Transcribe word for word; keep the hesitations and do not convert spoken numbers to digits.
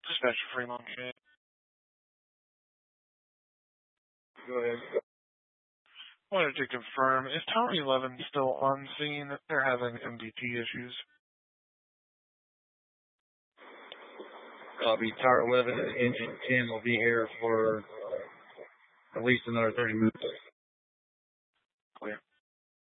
Dispatcher Fremont Unit. Go ahead. Wanted to confirm, is Tower eleven still on scene? They're having M D T issues. Copy. Tower eleven, engine ten will be here for at least another thirty minutes. Clear.